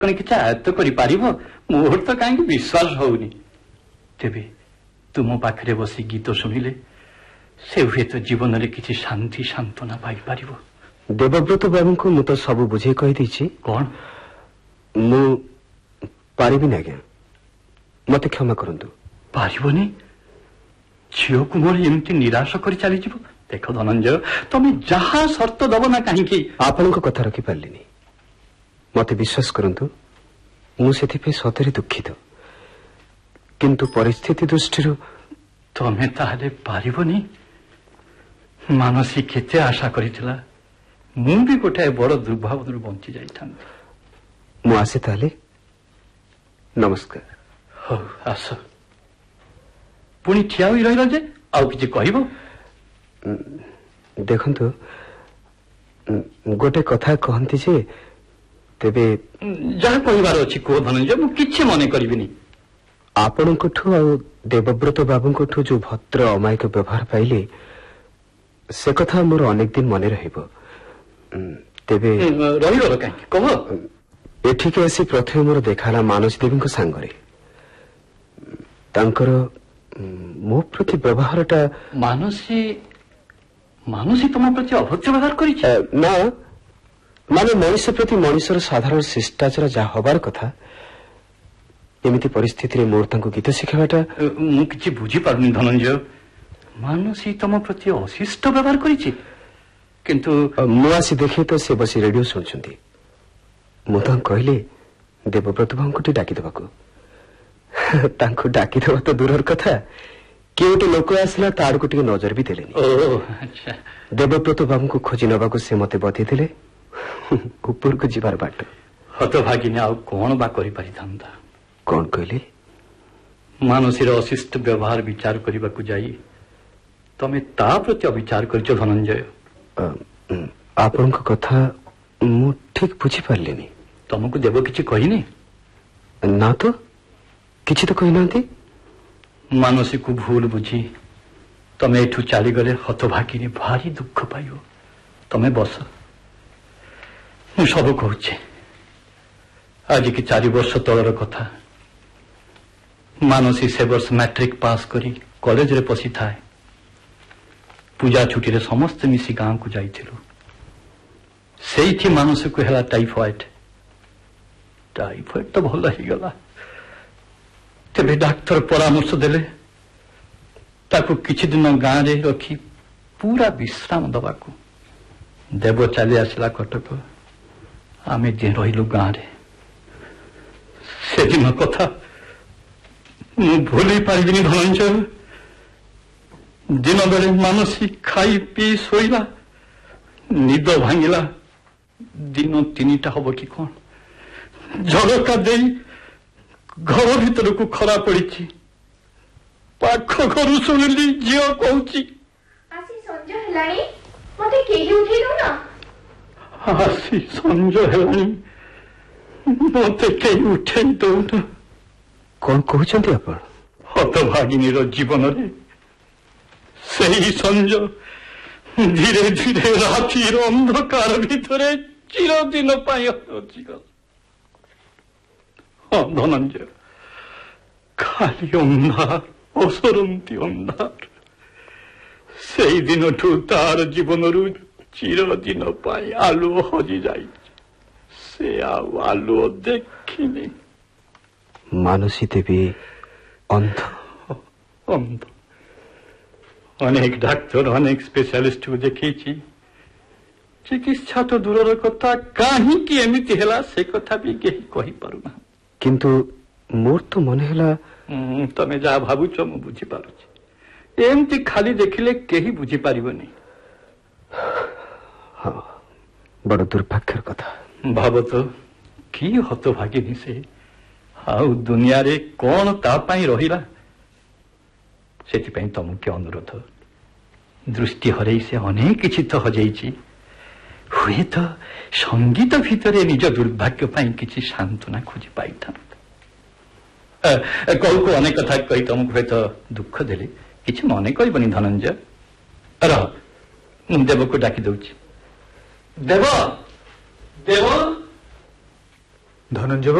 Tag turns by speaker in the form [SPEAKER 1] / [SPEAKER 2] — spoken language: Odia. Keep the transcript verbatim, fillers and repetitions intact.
[SPEAKER 1] କିଛି ଆୟତ୍ତ କରିପାରିବ? ମୋର ତ କାହିଁକି ବିଶ୍ୱାସ ହଉନି। ତେବେ ତୁମ ପାଖରେ ବସି ଗୀତ ଶୁଣିଲେ ସେ ହୁଏତ ଜୀବନରେ କିଛି ଶାନ୍ତି ସାନ୍ତ୍ୱନା ପାଇପାରିବ।
[SPEAKER 2] ଦେବବ୍ରତ ବାବୁଙ୍କୁ ମୁଁ ତ ସବୁ ବୁଝେଇ କହିଦେଇଛି।
[SPEAKER 1] କଣ?
[SPEAKER 2] ମୁଁ ପାରିବିନି ଆଜ୍ଞା, ମତେ କ୍ଷମା କରନ୍ତୁ।
[SPEAKER 1] ପାରିବନି? ଝିଅକୁ ମୋର ଏମିତି ନିରାଶ କରି ଚାଲିଯିବ? ଦେଖ ଧନଞ୍ଜୟ, ତମେ ଯାହା ସର୍ତ୍ତ ଦବ ନା କାହିଁକି
[SPEAKER 2] ଆପଣଙ୍କ କଥା ରଖିପାରିଲିନି। ମତେ ବିଶ୍ୱାସ କରନ୍ତୁ, ମୁଁ ସେଥିପାଇଁ ସତରେ ଦୁଃଖିତ, କିନ୍ତୁ ପରିସ୍ଥିତି ଦୃଷ୍ଟିରୁ
[SPEAKER 1] ତମେ ତାହେଲେ ପାରିବନି? ମାନସୀ କେତେ ଆଶା କରିଥିଲା, ମୁଁ ବି ଗୋଟାଏ ବଡ ଦୁର୍ଭାବନାରୁ ବଞ୍ଚି ଯାଇଥାନ୍ତି।
[SPEAKER 2] ମୁଁ ଆସେ ତାହେଲେ, ନମସ୍କାର।
[SPEAKER 1] ହଉ ଆସ। ପୁଣି ଠିଆ ହୋଇ ରହିଲ ଯେ, ଆଉ କିଛି କହିବ?
[SPEAKER 2] ଦେଖନ୍ତୁ, ଗୋଟେ କଥା କହନ୍ତି ଯେ, ତେବେ
[SPEAKER 1] ଯାହା କହିବାର ଅଛି କୁହ ଧନଞ୍ଜୟ, ମୁଁ କିଛି ମନେ କରିବିନି।
[SPEAKER 2] ଆପଣଙ୍କଠୁ ଆଉ ଦେବବ୍ରତ ବାବୁଙ୍କଠୁ ଯୋଉ ଭଦ୍ର ଅମାୟିକ ବ୍ୟବହାର ପାଇଲି, ସେ କଥା ମୋର ଅନେକ ଦିନ ମନେ ରହିବ। ତେବେ
[SPEAKER 1] ରହିଗଲ କାହିଁକି କହ?
[SPEAKER 2] ଏଠିକି ଆସି ପ୍ରଥମେ ମୋର ଦେଖା ହେଲା ମାନସୀ ଦେବୀଙ୍କ ସାଙ୍ଗରେ। ତାଙ୍କର ମୋ ପ୍ରତି ବ୍ୟବହାରଟା
[SPEAKER 1] ମାନସୀ ମାନସୀ ତମ ପ୍ରତି ଅଭଦ୍ର ବ୍ୟବହାର କରିଛି?
[SPEAKER 2] ନା, ମାନେ ମଣିଷ ପ୍ରତି ମଣିଷର ସାଧାରଣ ଶିଷ୍ଟାଚାର ଯାହା ହବାର କଥା, ଏମିତି ପରିସ୍ଥିତିରେ ମୋର ତାଙ୍କୁ ଗୀତ ଶିଖାଇବାଟା।
[SPEAKER 1] ମୁଁ କିଛି ବୁଝିପାରୁନି ଧନଞ୍ଜୟ, ମାନସୀ ତମ ପ୍ରତି ଅଶିଷ୍ଟ ବ୍ୟବହାର କରିଛି? କିନ୍ତୁ
[SPEAKER 2] ମୁଁ ଆସି ଦେଖେ ତ ସେ ବସି ରେଡିଓ ଶୁଣୁଛନ୍ତି। ମୁଁ ତାଙ୍କୁ କହିଲି ଦେବବ୍ରତ ବାବୁଙ୍କୁ ଟିକେ ଡାକିଦେବାକୁ। ତାଙ୍କୁ ଡାକିଦେବା ତ ଦୂରର କଥା, କିଏ ଗୋଟେ ଲୋକ ଆସିଲା ତା ଆଡକୁ ଟିକେ ନଜର ବି ଦେଲେନି। ଦେବବ୍ରତ ବାବୁଙ୍କୁ ଖୋଜି ନେବାକୁ ସେ ମତେ ବତେଇଥିଲେ ଉପରକୁ ଯିବାର ବାଟ।
[SPEAKER 1] ହତଭାଗିନୀ ଆଉ କଣ ବା କରିପାରିଥାନ୍ତା?
[SPEAKER 2] କଣ କହିଲେ?
[SPEAKER 1] ମାନସୀର ଅଶିଷ୍ଟ ବ୍ୟବହାର ବିଚାର କରିବାକୁ ଯାଇ ତମେ ତା ପ୍ରତି ଅବିଚାର କରିଛ ଧନଞ୍ଜୟ।
[SPEAKER 2] ଆପଣଙ୍କ କଥା ମୁଁ ଠିକ ବୁଝିପାରିଲିନି।
[SPEAKER 1] ତମକୁ ଦେବ କିଛି କହିନି?
[SPEAKER 2] ନା ତ, କିଛି ତ କହିନାହାନ୍ତି।
[SPEAKER 1] ମାନସୀକୁ ଭୁଲ ବୁଝି ତମେ ଏଠୁ ଚାଲିଗଲେ ହତଭାଗିନୀ ଭାରି ଦୁଃଖ ପାଇବ। ତମେ ବସ, ମୁଁ ସବୁ କହୁଛି। ଆଜିକି ଚାରି ବର୍ଷ ତଳର କଥା। ମାନସୀ ସେ ବର୍ଷ ମ୍ୟାଟ୍ରିକ ପାସ୍ କରି କଲେଜରେ ପଶିଥାଏ। ପୂଜା ଛୁଟିରେ ସମସ୍ତେ ମିଶି ଗାଁକୁ ଯାଇଥିଲୁ। ସେଇଠି ମାନସୀକୁ ହେଲା ଟାଇଫଏଡ୍। ଟାଇଫଏଡ୍ ତ ଭଲ ହେଇଗଲା। ତେବେ ଡାକ୍ତର ପରାମର୍ଶ ଦେଲେ ତାକୁ କିଛି ଦିନ ଗାଁରେ ରଖି ପୁରା ବିଶ୍ରାମ ଦେବାକୁ। ଦେବ ଚାଲି ଆସିଲା କଟକ, ଆମେ ରହିଲୁ ଗାଁରେ। ସେଦିନ କଥା ମୁଁ ଭୁଲି ପାରିବିନି ଧନଞ୍ଜୟ। ଦିନ ବେଳେ ମାନସୀ ଖାଇ ପିଇ ଶୋଇଲା, ନିଦ ଭାଙ୍ଗିଲା ଦିନ ତିନିଟା ହବ କି କଣ। ଝରକା ଦେଇ ଘର ଭିତରକୁ ଖରା ପଡିଛି। ପାଖ ଘରୁ ଶୁଣିଲି ଝିଅ କହୁଛି,
[SPEAKER 3] ଆସି ସଞ୍ଜ ହେଲାଣି, ମତେ କେହି ଉଠେଇ ଦଉନ?
[SPEAKER 1] ଆସି ସଞ୍ଜ ହେଲାଣି, ମତେ କେହି ଉଠେଇ ଦଉନ?
[SPEAKER 2] କଣ କହୁଛନ୍ତି ଆପଣ?
[SPEAKER 1] ହତଭାଗିନୀର ଜୀବନରେ ସେହି ସଞ୍ଜ ଧୀରେ ଧୀରେ ରାତିର ଅନ୍ଧକାର ଭିତରେ ଚିରଦିନ ପାଇଁ ହଜିଗଲା। ହଁ ଧନଞ୍ଜୟ, ଖାଲି ଅନ୍ଧାର, ଅସରନ୍ତି ଅନ୍ଧାର। ସେଇ ଦିନଠୁ ତାର ଜୀବନରୁ ଚିରଦିନ ପାଇଁ ଆଲୁଅ ହଜି ଯାଇଛି। ସେ ଆଉ ଆଲୁଅ ଦେଖିନି।
[SPEAKER 2] ମାନସୀ ଦେବୀ ଅନ୍ଧ?
[SPEAKER 1] ଅନ୍ଧ। ଅନେକ ଡାକ୍ତର, ଅନେକ ସ୍ପେଶାଲିଷ୍ଟକୁ ଦେଖେଇଛି। ଚିକିତ୍ସା ତ ଦୂରର କଥା, କାହିଁକି ଏମିତି ହେଲା ସେ କଥା ବି କେହି କହିପାରୁନା।
[SPEAKER 2] କିନ୍ତୁ ମୋର ତ ମନେ ହେଲା।
[SPEAKER 1] ତମେ ଯାହା ଭାବୁଛ ମୁଁ ବୁଝିପାରୁଛି। ଏମିତି ଖାଲି ଦେଖିଲେ କେହି ବୁଝିପାରିବନି।
[SPEAKER 2] ହଁ, ବଡ ଦୁର୍ଭାଗ୍ୟର କଥା।
[SPEAKER 1] ଭାବ ତ, କି ହତଭାଗିନୀ ସେ। ଆଉ ଦୁନିଆରେ କଣ ତା ପାଇଁ ରହିଲା? ସେଥିପାଇଁ ତମକୁ ଅନୁରୋଧ, ଦୃଷ୍ଟି ହରେଇ ସେ ଅନେକ କିଛି ତ ହଜେଇଛି। ହୁଏତ ସଙ୍ଗୀତ ଭିତରେ ନିଜ ଦୁର୍ଭାଗ୍ୟ ପାଇଁ କିଛି ସାନ୍ତ୍ୱନା ଖୋଜି ପାଇଥାନ୍ତା। କହୁ କହୁ ଅନେକ କଥା କହି ତମକୁ ହୁଏତ ଦୁଃଖ ଦେଲି, କିଛି ମନେ କରିବନି ଧନଞ୍ଜୟ। ରହ, ମୁଁ ଦେବକୁ ଡାକି ଦଉଛି। ଦେବ, ଦେବ। ଧନଞ୍ଜୟ